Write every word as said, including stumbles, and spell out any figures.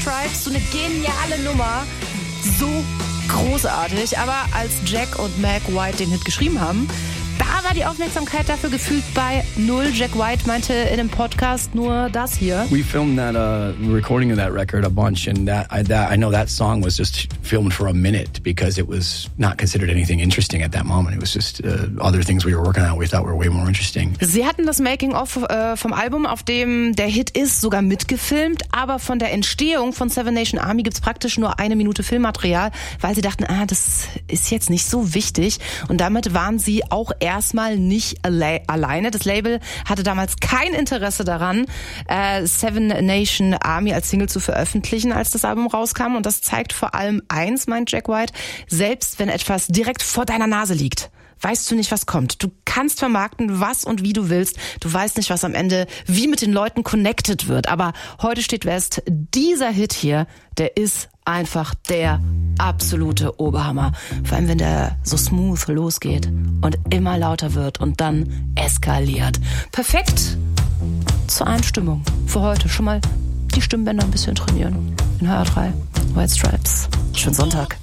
Stripes, so eine geniale Nummer, so großartig. Aber als Jack und Meg White den Hit geschrieben haben, da war die Aufmerksamkeit dafür gefühlt bei null. Jack White meinte in dem Podcast nur das hier. We filmed that uh, recording of that record a bunch, and that I, that I know that song was just filmed for a minute because it was not considered anything interesting at that moment. It was just uh, other things we were working on we thought were way more interesting. Sie hatten das Making-of äh, vom Album, auf dem der Hit ist, sogar mitgefilmt, aber von der Entstehung von Seven Nation Army gibt's praktisch nur eine Minute Filmmaterial, weil sie dachten, ah, das ist jetzt nicht so wichtig, und damit waren sie auch erstmal nicht alle- alleine. Das Label hatte damals kein Interesse daran, äh, Seven Nation Army als Single zu veröffentlichen, als das Album rauskam, und das zeigt vor allem eins, meint Jack White: Selbst wenn etwas direkt vor deiner Nase liegt, weißt du nicht, was kommt. Du kannst vermarkten, was und wie du willst. Du weißt nicht, was am Ende wie mit den Leuten connected wird. Aber heute steht fest, dieser Hit hier, der ist einfach der absolute Oberhammer. Vor allem, wenn der so smooth losgeht und immer lauter wird und dann eskaliert. Perfekt zur Einstimmung für heute. Schon mal die Stimmbänder ein bisschen trainieren. In H R drei, White Stripes. Schönen Sonntag.